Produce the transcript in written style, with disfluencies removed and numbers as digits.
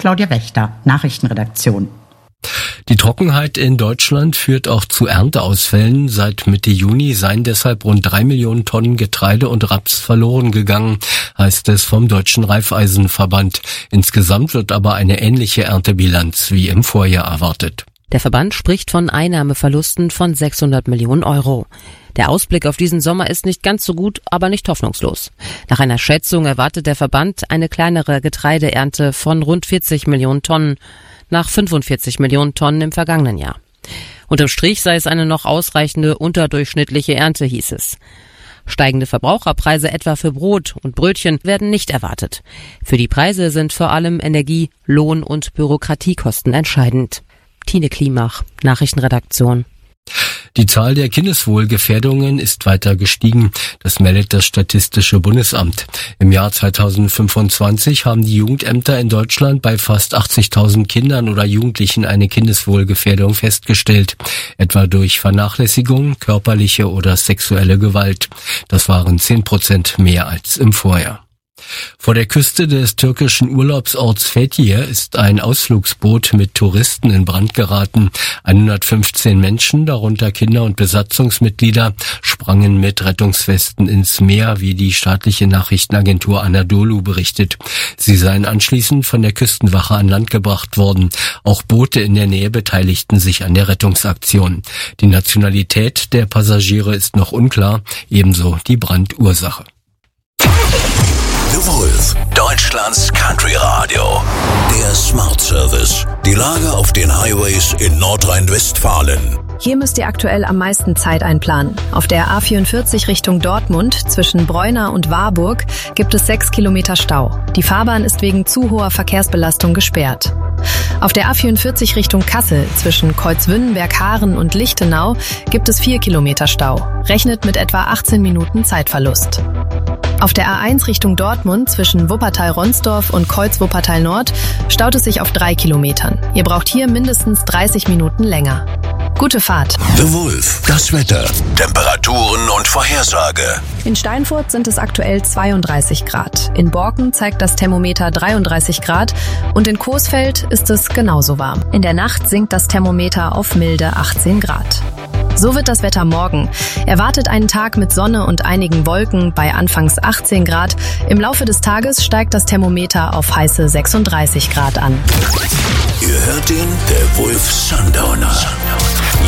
Claudia Wächter, Nachrichtenredaktion. Die Trockenheit in Deutschland führt auch zu Ernteausfällen. Seit Mitte Juni seien deshalb rund 3 Millionen Tonnen Getreide und Raps verloren gegangen, heißt es vom Deutschen Raiffeisenverband. Insgesamt wird aber eine ähnliche Erntebilanz wie im Vorjahr erwartet. Der Verband spricht von Einnahmeverlusten von 600 Millionen Euro. Der Ausblick auf diesen Sommer ist nicht ganz so gut, aber nicht hoffnungslos. Nach einer Schätzung erwartet der Verband eine kleinere Getreideernte von rund 40 Millionen Tonnen, nach 45 Millionen Tonnen im vergangenen Jahr. Unterm Strich sei es eine noch ausreichende unterdurchschnittliche Ernte, hieß es. Steigende Verbraucherpreise etwa für Brot und Brötchen werden nicht erwartet. Für die Preise sind vor allem Energie-, Lohn- und Bürokratiekosten entscheidend. Tine Klimach, Nachrichtenredaktion. Die Zahl der Kindeswohlgefährdungen ist weiter gestiegen. Das meldet das Statistische Bundesamt. Im Jahr 2025 haben die Jugendämter in Deutschland bei fast 80.000 Kindern oder Jugendlichen eine Kindeswohlgefährdung festgestellt, etwa durch Vernachlässigung, körperliche oder sexuelle Gewalt. Das waren 10% mehr als im Vorjahr. Vor der Küste des türkischen Urlaubsorts Fethiye ist ein Ausflugsboot mit Touristen in Brand geraten. 115 Menschen, darunter Kinder und Besatzungsmitglieder, sprangen mit Rettungswesten ins Meer, wie die staatliche Nachrichtenagentur Anadolu berichtet. Sie seien anschließend von der Küstenwache an Land gebracht worden. Auch Boote in der Nähe beteiligten sich an der Rettungsaktion. Die Nationalität der Passagiere ist noch unklar, ebenso die Brandursache. The Wolf, Deutschlands Country Radio. Der Smart Service. Die Lage auf den Highways in Nordrhein-Westfalen. Hier müsst ihr aktuell am meisten Zeit einplanen. Auf der A44 Richtung Dortmund zwischen Breuna und Warburg gibt es 6 Kilometer Stau. Die Fahrbahn ist wegen zu hoher Verkehrsbelastung gesperrt. Auf der A44 Richtung Kassel zwischen Kreuzwünnenberg-Haaren und Lichtenau gibt es 4 Kilometer Stau. Rechnet mit etwa 18 Minuten Zeitverlust. Auf der A1 Richtung Dortmund zwischen Wuppertal-Ronsdorf und Kreuz-Wuppertal-Nord staut es sich auf 3 Kilometern. Ihr braucht hier mindestens 30 Minuten länger. Gute Fahrt. The Wolf, das Wetter, Temperaturen und Vorhersage. In Steinfurt sind es aktuell 32 Grad. In Borken zeigt das Thermometer 33 Grad und in Coesfeld ist es genauso warm. In der Nacht sinkt das Thermometer auf milde 18 Grad. So wird das Wetter morgen. Erwartet einen Tag mit Sonne und einigen Wolken bei anfangs 18 Grad. Im Laufe des Tages steigt das Thermometer auf heiße 36 Grad an. Ihr hört ihn, der Wolf Sundowner.